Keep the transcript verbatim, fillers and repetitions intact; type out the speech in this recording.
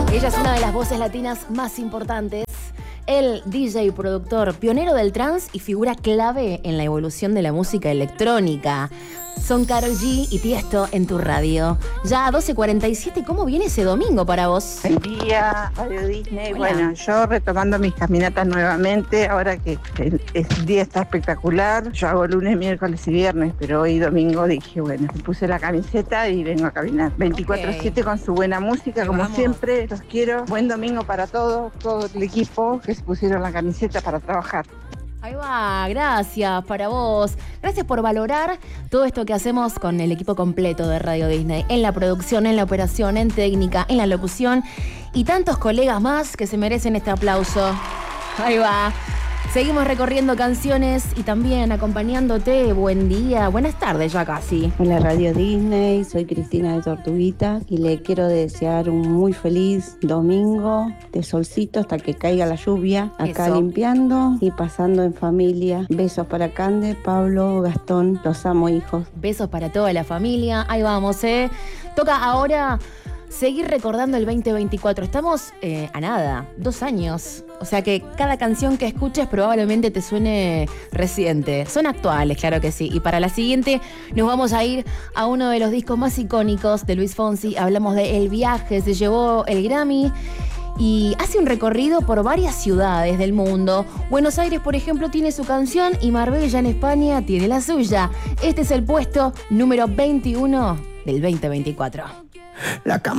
Ella es una de las voces latinas más importantes. El D J y productor, pionero del trance y figura clave en la evolución de la música electrónica. Son Karol G y Tiesto en tu radio. Ya a doce cuarenta y siete, ¿cómo viene ese domingo para vos? Buen día, Radio Disney. Hola. Bueno, yo retomando mis caminatas nuevamente, ahora que el, el día está espectacular. Yo hago lunes, miércoles y viernes, pero hoy domingo dije, bueno, me puse la camiseta y vengo a caminar. veinticuatro siete okay. Con su buena música, como vamos. siempre, los quiero. Buen domingo para todos, todo el equipo que se pusieron la camiseta para trabajar. Ahí va, gracias para vos. Gracias por valorar todo esto que hacemos con el equipo completo de Radio Disney. En la producción, en la operación, en técnica, en la locución y tantos colegas más que se merecen este aplauso. Ahí va. Seguimos recorriendo canciones y también acompañándote. Buen día, buenas tardes ya casi. Hola Radio Disney, soy Cristina de Tortuguita y le quiero desear un muy feliz domingo de solcito hasta que caiga la lluvia. Acá Eso. Limpiando y pasando en familia. Besos para Cande, Pablo, Gastón, los amo hijos. Besos para toda la familia. Ahí vamos, ¿eh? Toca ahora seguir recordando el veinte veinticuatro. Estamos eh, a nada, dos años. O sea que cada canción que escuches probablemente te suene reciente. Son actuales, claro que sí. Y para la siguiente nos vamos a ir a uno de los discos más icónicos de Luis Fonsi. Hablamos de El Viaje, se llevó el Grammy y hace un recorrido por varias ciudades del mundo. Buenos Aires, por ejemplo, tiene su canción y Marbella en España tiene la suya. Este es el puesto número veintiuno del veinte veinticuatro. La cama